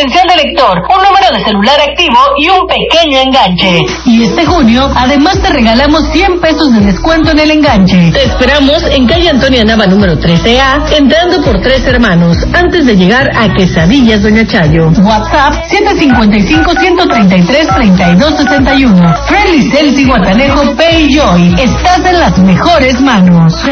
credencial de lector, un número de celular activo y un pequeño enganche. Y este junio, además te regalamos 100 pesos de descuento en el enganche. Te esperamos en calle Antonia Nava número 13A, entrando por Tres Hermanos, antes de llegar a Quesadillas Doña Chayo. WhatsApp 755-133-3261. Friendly Sales y Guatanejo Pay Joy. Estás en las mejores manos.